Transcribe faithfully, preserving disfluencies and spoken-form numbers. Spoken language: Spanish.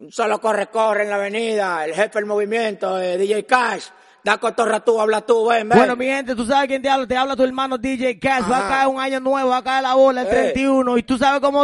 Un solo corre, corre en la avenida, el jefe del movimiento, eh, D J Cash. Da cotorra tú, habla tú, ven, ven. Bueno, mi gente, tú sabes quién te habla, te habla tu hermano D J Cash. Va a caer un año nuevo, va a caer la bola el treinta y uno. Y tú sabes cómo